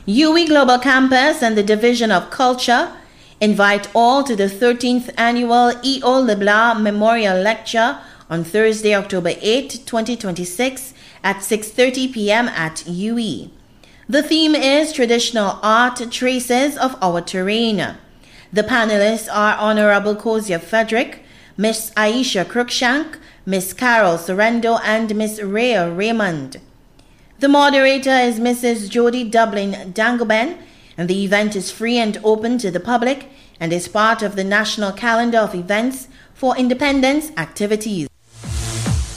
UWI Global Campus and the Division of Culture invite all to the 13th Annual E.O. LeBlanc Memorial Lecture on Thursday, October 8, 2026 at 6:30 p.m. at UWI. The theme is Traditional Art Traces of Our Terrain. The panelists are Honorable Kozia Frederick, Miss Aisha Cruikshank, Miss Carol Sorrendo, and Miss Rhea Raymond. The moderator is Mrs. Jody Dublin Dangoben, and the event is free and open to the public and is part of the national calendar of events for independence activities.